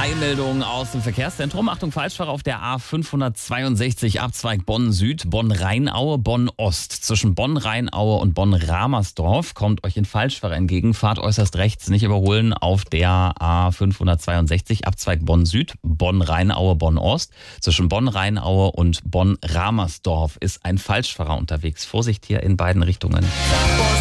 Eilmeldung aus dem Verkehrszentrum. Achtung, Falschfahrer auf der A562, Abzweig Bonn-Süd, Bonn-Rheinaue, Bonn-Ost. Zwischen Bonn-Rheinaue und Bonn-Ramersdorf kommt euch ein Falschfahrer entgegen. Fahrt äußerst rechts, nicht überholen auf der A562, Abzweig Bonn-Süd, Bonn-Rheinaue, Bonn-Ost. Zwischen Bonn-Rheinaue und Bonn-Ramersdorf ist ein Falschfahrer unterwegs. Vorsicht hier in beiden Richtungen.